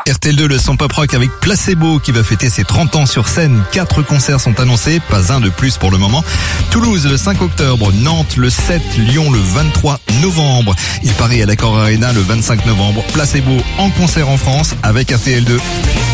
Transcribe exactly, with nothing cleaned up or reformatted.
R T L deux, le son pop rock avec Placebo qui va fêter ses trente ans sur scène. Quatre concerts sont annoncés, pas un de plus pour le moment. Toulouse le cinq octobre, Nantes le sept, Lyon le vingt-trois novembre. Il Paris à l'Accor Arena le vingt-cinq novembre. Placebo en concert en France avec R T L deux.